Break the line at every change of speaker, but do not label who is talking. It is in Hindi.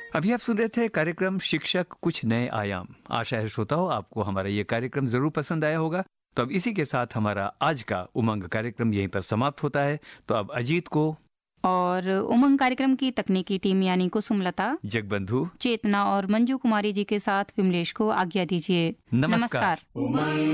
अभी आप सुन रहे थे कार्यक्रम शिक्षक कुछ नए आयाम। आशा है श्रोताओं आपको हमारा ये कार्यक्रम जरूर पसंद आया होगा। तो अब इसी के साथ हमारा आज का उमंग कार्यक्रम यहीं पर समाप्त होता है। तो अब अजीत को
और उमंग कार्यक्रम की तकनीकी टीम यानी कुसुमलता,
जगबंधु,
चेतना और मंजू कुमारी जी के साथ विमलेश को आज्ञा दीजिए।
नमस्कार।
नमस्कार।